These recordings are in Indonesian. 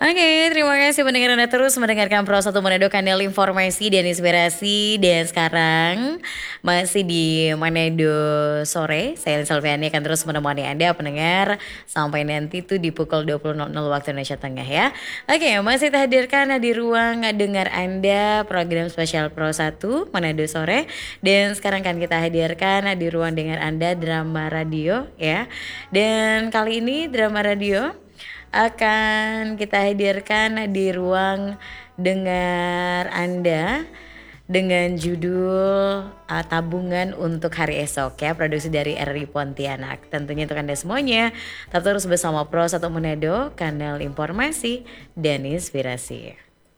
Oke, terima kasih pendengar Anda terus mendengarkan Pro 1 Manado Kanal Informasi dan Inspirasi. Dan sekarang masih di Manado Sore. Saya Selviani akan terus menemani Anda pendengar sampai nanti tuh di pukul 20.00 waktu Indonesia Tengah ya. Oke, masih dihadirkan di ruang dengar Anda program spesial Pro 1 Manado Sore. Dan sekarang kan kita hadirkan di ruang dengar Anda drama radio ya. Dan kali ini drama radio akan kita hadirkan di ruang dengar Anda dengan judul Tabungan untuk Hari Esok ya, produksi dari RRI Pontianak. Tentunya untuk Anda semuanya tetap terus bersama Pro 1 Manado, kanal informasi dan inspirasi.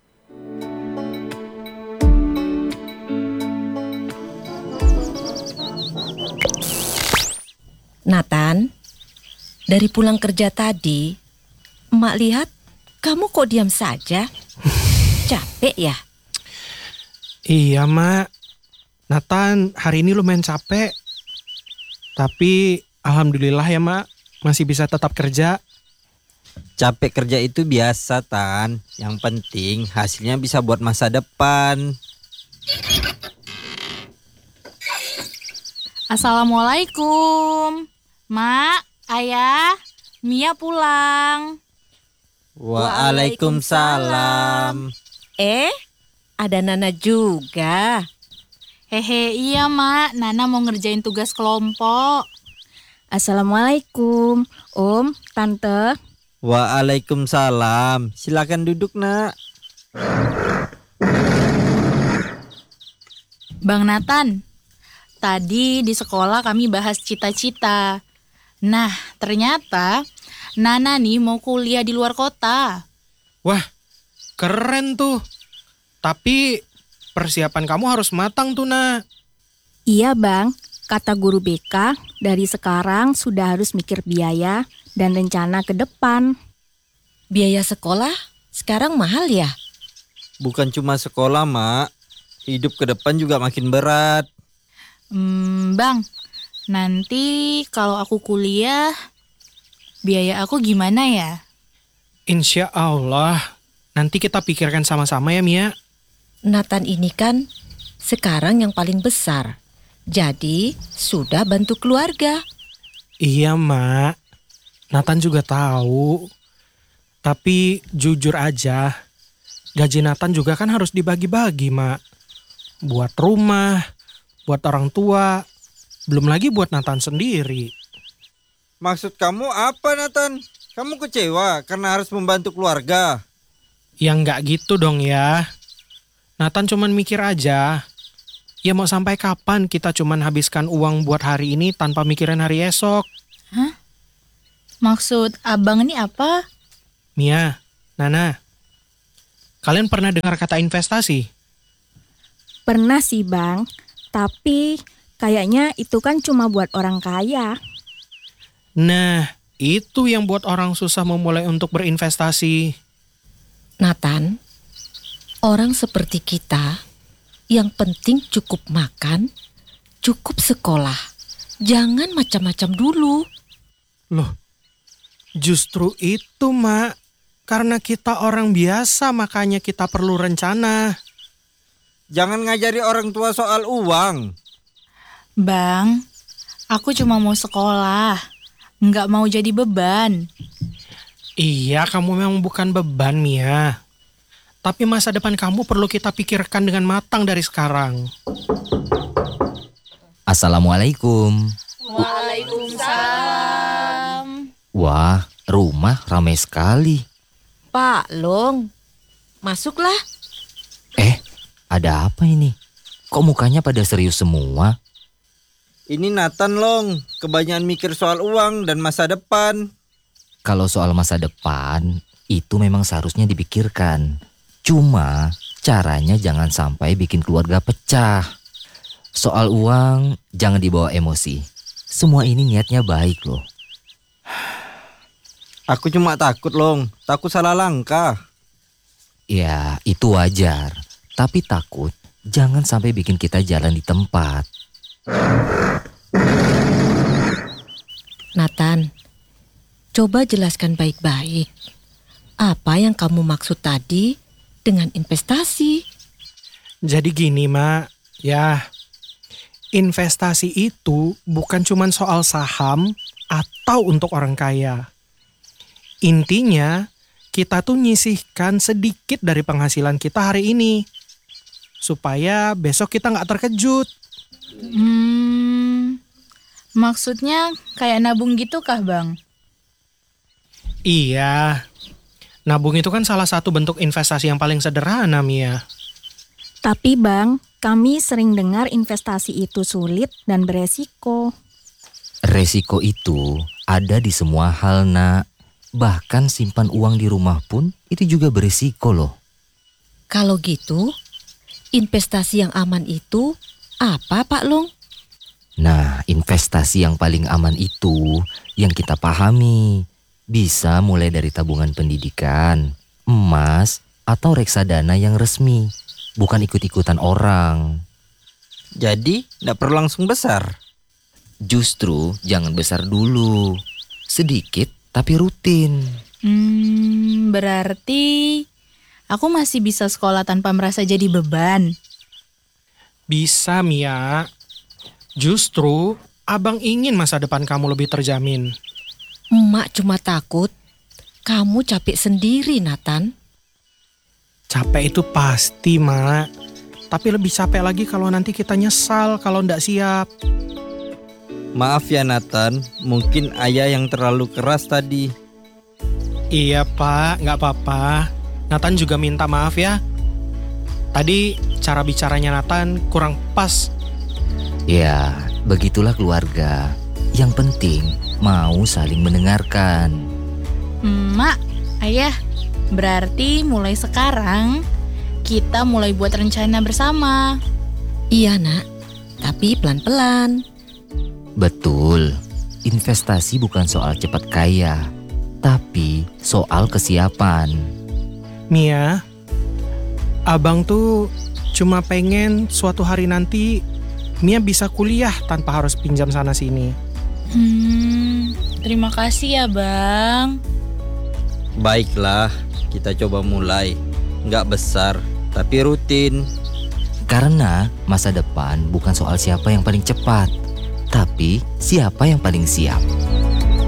Nathan, dari pulang kerja tadi Emak lihat kamu kok diam saja. Capek ya? Iya, Mak. Nathan hari ini lumayan capek. Tapi alhamdulillah ya, Mak. Masih bisa tetap kerja. Capek kerja itu biasa, Tan. Yang penting hasilnya bisa buat masa depan. Assalamualaikum. Mak, Ayah, Mia pulang. Waalaikumsalam. Ada Nana juga. Hehe, iya Mak, Nana mau ngerjain tugas kelompok. Assalamualaikum, Om, Tante. Waalaikumsalam. Silakan duduk, Nak. Bang Nathan, tadi di sekolah kami bahas cita-cita. Nah, ternyata Nana nih mau kuliah di luar kota. Wah, keren tuh. Tapi persiapan kamu harus matang tuh, Nak. Iya Bang, kata guru BK, dari sekarang sudah harus mikir biaya dan rencana ke depan. Biaya sekolah sekarang mahal ya? Bukan cuma sekolah, Mak. Hidup ke depan juga makin berat. Bang, nanti kalau aku kuliah, biaya aku gimana ya? Insya Allah, nanti kita pikirkan sama-sama ya, Mia. Nathan ini kan sekarang yang paling besar. Jadi sudah bantu keluarga. Iya, Mak. Nathan juga tahu. Tapi jujur aja, gaji Nathan juga kan harus dibagi-bagi, Mak. Buat rumah, buat orang tua, belum lagi buat Nathan sendiri. Maksud kamu apa, Nathan? Kamu kecewa karena harus membantu keluarga? Ya nggak gitu dong ya. Nathan cuman mikir aja. Ya mau sampai kapan kita cuman habiskan uang buat hari ini tanpa mikirin hari esok? Hah? Maksud abang ini apa? Mia, Nana, kalian pernah dengar kata investasi? Pernah sih Bang, tapi kayaknya itu kan cuma buat orang kaya. Nah, itu yang buat orang susah memulai untuk berinvestasi. Nathan, orang seperti kita yang penting cukup makan, cukup sekolah. Jangan macam-macam dulu. Loh, justru itu, Mak. Karena kita orang biasa, makanya kita perlu rencana. Jangan ngajari orang tua soal uang. Bang, aku cuma mau sekolah, nggak mau jadi beban. Iya, kamu memang bukan beban, Mia. Tapi masa depan kamu perlu kita pikirkan dengan matang dari sekarang. Assalamualaikum. Waalaikumsalam. Wah, rumah ramai sekali. Pak Long, masuklah. Ada apa ini? Kok mukanya pada serius semua? Ini Nathan, Long. Kebanyakan mikir soal uang dan masa depan. Kalau soal masa depan, itu memang seharusnya dipikirkan. Cuma, caranya jangan sampai bikin keluarga pecah. Soal uang, jangan dibawa emosi. Semua ini niatnya baik loh. Aku cuma takut, Long. Takut salah langkah. Ya, itu wajar. Tapi takut, jangan sampai bikin kita jalan di tempat. Nathan, coba jelaskan baik-baik. Apa yang kamu maksud tadi dengan investasi? Jadi gini, Mak. Ya, investasi itu bukan cuma soal saham atau untuk orang kaya. Intinya, kita tuh nyisihkan sedikit dari penghasilan kita hari ini. Supaya besok kita nggak terkejut. Maksudnya kayak nabung gitu kah, Bang? Iya, nabung itu kan salah satu bentuk investasi yang paling sederhana, Mia. Tapi Bang, kami sering dengar investasi itu sulit dan beresiko. Resiko itu ada di semua hal, Nak. Bahkan simpan uang di rumah pun itu juga beresiko loh. Kalau gitu, investasi yang aman itu apa, Pak Long? Nah, investasi yang paling aman itu yang kita pahami. Bisa mulai dari tabungan pendidikan, emas, atau reksadana yang resmi. Bukan ikut-ikutan orang. Jadi nggak perlu langsung besar. Justru jangan besar dulu. Sedikit tapi rutin. Berarti aku masih bisa sekolah tanpa merasa jadi beban. Bisa, Mia. Justru, abang ingin masa depan kamu lebih terjamin. Emak cuma takut kamu capek sendiri, Nathan. Capek itu pasti, Mak. Tapi lebih capek lagi kalau nanti kita nyesal kalau ndak siap. Maaf ya Nathan, mungkin ayah yang terlalu keras tadi. Iya, Pak. Nggak apa-apa. Nathan juga minta maaf ya. Tadi cara bicaranya Nathan kurang pas. Ya, begitulah keluarga. Yang penting mau saling mendengarkan. Mak, ayah, berarti mulai sekarang kita mulai buat rencana bersama. Iya, Nak. Tapi pelan-pelan. Betul, investasi bukan soal cepat kaya, tapi soal kesiapan. Mia, abang tuh cuma pengen suatu hari nanti Mia bisa kuliah tanpa harus pinjam sana-sini. Terima kasih ya, Bang. Baiklah, kita coba mulai. Nggak besar, tapi rutin. Karena masa depan bukan soal siapa yang paling cepat, tapi siapa yang paling siap.